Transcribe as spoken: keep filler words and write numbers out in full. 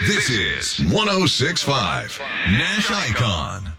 This is one oh six point five Nash Icon.